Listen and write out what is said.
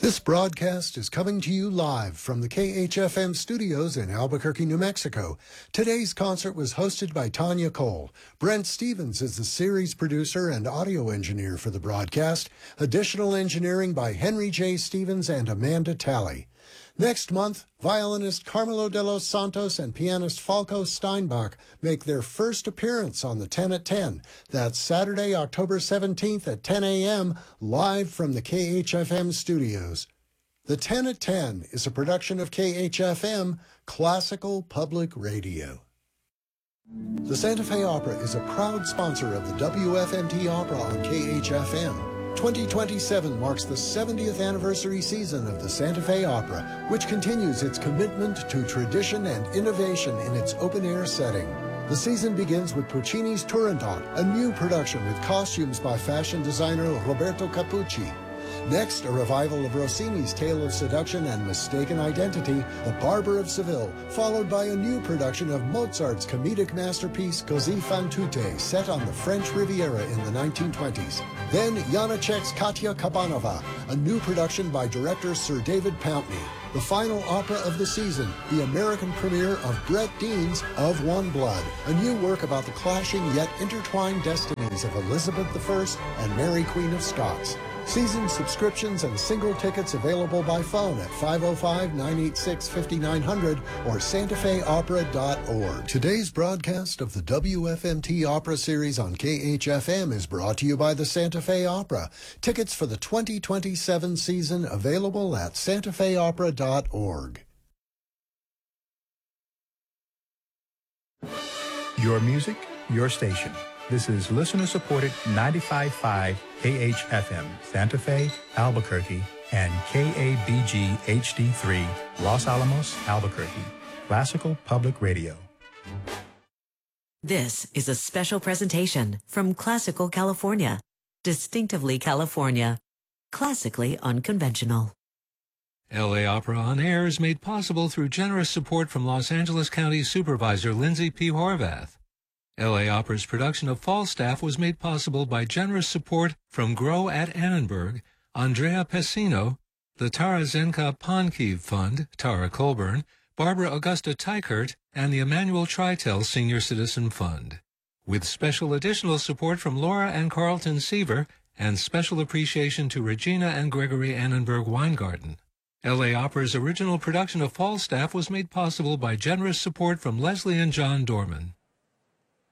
This broadcast is coming to you live from the KHFM studios in Albuquerque, New Mexico. Today's concert was hosted by Tanya Cole. Brent Stevens is the series producer and audio engineer for the broadcast. Additional engineering by Henry J. Stevens and Amanda Talley. Next month, violinist Carmelo de los Santos and pianist Falco Steinbach make their first appearance on the 10 at 10. That's Saturday, October 17th at 10 a.m., live from the KHFM studios. The 10 at 10 is a production of KHFM, Classical Public Radio. The Santa Fe Opera is a proud sponsor of the WFMT Opera on KHFM. 2027 marks the 70th anniversary season of the Santa Fe Opera, which continues its commitment to tradition and innovation in its open-air setting. The season begins with Puccini's Turandot, a new production with costumes by fashion designer Roberto Capucci. Next, a revival of Rossini's Tale of Seduction and Mistaken Identity, The Barber of Seville, followed by a new production of Mozart's comedic masterpiece Così fan tutte, set on the French Riviera in the 1920s. Then Janacek's Katya Kabanova, a new production by director Sir David Pountney. The final opera of the season, the American premiere of Brett Dean's Of One Blood, a new work about the clashing yet intertwined destinies of Elizabeth I and Mary Queen of Scots. Season subscriptions and single tickets available by phone at 505-986-5900 or santafeopera.org. Today's broadcast of the WFMT Opera Series on KHFM is brought to you by the Santa Fe Opera. Tickets for the 2027 season available at santafeopera.org. Your music, your station. This is listener-supported 95.5 KHFM, Santa Fe, Albuquerque, and KABG HD3, Los Alamos, Albuquerque. Classical Public Radio. This is a special presentation from Classical California. Distinctively California. Classically unconventional. LA Opera on Air is made possible through generous support from Los Angeles County Supervisor Lindsay P. Horvath. LA Opera's production of Falstaff was made possible by generous support from Grow at Annenberg, Andrea Pessino, the Tara Zenka Ponkiv Fund, Tara Colburn, Barbara Augusta Teichert, and the Emmanuel Tritel Senior Citizen Fund. With special additional support from Laura and Carlton Seaver, and special appreciation to Regina and Gregory Annenberg Weingarten. LA Opera's original production of Falstaff was made possible by generous support from Leslie and John Dorman.